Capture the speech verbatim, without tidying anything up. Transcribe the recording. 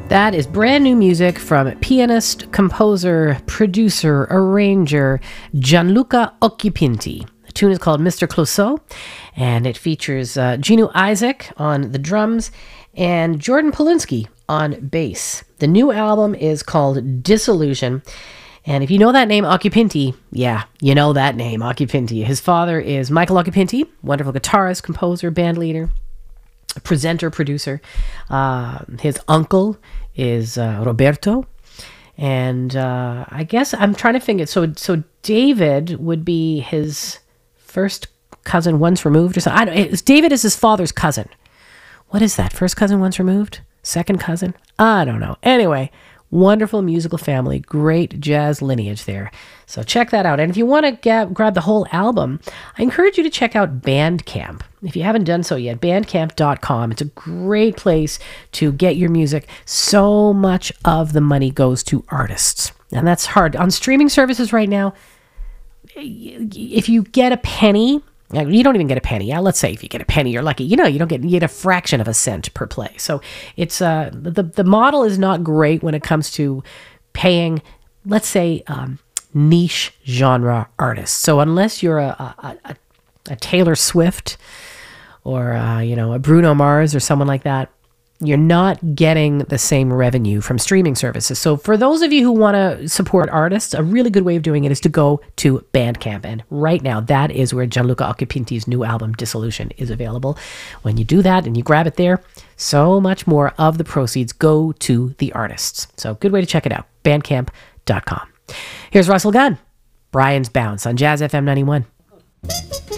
That is brand new music from pianist, composer, producer, arranger Gianluca Occhipinti. The tune is called Mister Clouseau, and it features uh, Gino Isaac on the drums and Jordan Polinsky on bass. The new album is called Disillusion. And if you know that name, Occhipinti, yeah, you know that name, Occhipinti. His father is Michael Occhipinti, wonderful guitarist, composer, band leader, presenter, producer. Uh, his uncle is uh, Roberto. And uh, I guess I'm trying to think. So, so David would be his first cousin once removed or something. I don't, it's, David is his father's cousin. What is that? First cousin once removed? Second cousin? I don't know. Anyway, wonderful musical family. Great jazz lineage there. So check that out. And if you want to get, grab the whole album, I encourage you to check out Bandcamp. If you haven't done so yet, bandcamp dot com. It's a great place to get your music. So much of the money goes to artists. And that's hard. On streaming services right now, if you get a penny, you don't even get a penny. Yeah, let's say if you get a penny, you're lucky. You know, you don't get you get a fraction of a cent per play. So it's uh the the model is not great when it comes to paying, let's say, um, niche genre artists. So unless you're a a, a, a Taylor Swift or uh, you know a Bruno Mars or someone like that, you're not getting the same revenue from streaming services. So for those of you who want to support artists, a really good way of doing it is to go to Bandcamp. And right now, that is where Gianluca Occhipinti's new album, Disillusion, is available. When you do that and you grab it there, so much more of the proceeds go to the artists. So good way to check it out, bandcamp dot com. Here's Russell Gunn, Brian's Bounce on Jazz F M ninety-one.